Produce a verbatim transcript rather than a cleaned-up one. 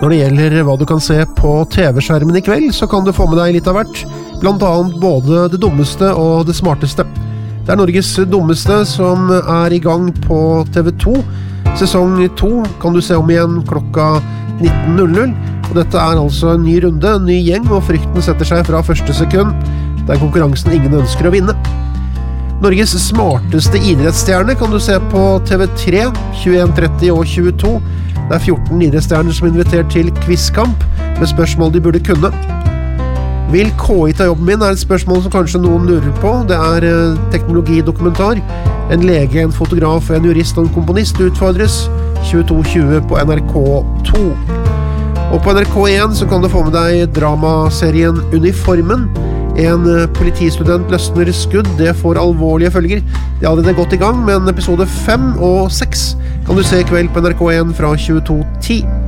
Når det gjelder hva du kan se på T V-skjermen i kveld, så kan du få med deg litt av hvert, blant annet både det dummeste og det smarteste. Det er Norges dummeste som er i gang på T V to. Sesong to kan du se om igjen klokka nitten null null, og dette er altså en ny runde, en ny gjeng, og frykten setter seg fra første sekund. Det er konkurransen ingen ønsker å vinne. Norges smarteste idrettsstjerne kan du se på T V tre, tjueen tretti og tjueto. Det er fjorten idrettsstjerner som er invitert til quizkamp med spørsmål de burde kunne. Vil K I ta jobben min er et spørsmål som kanskje noen lurer på. Det er eh, teknologidokumentar. En lege, en fotograf, en jurist og en komponist utfordres. tjueto tjue på N R K to. Og på N R K én så kan du få med deg dramaserien Uniformen. En politistudent løsner skudd, det får alvorlige følger. De har allerede gått i gang, men episode fem og seks kan du se i kveld på N R K én fra tjueto ti.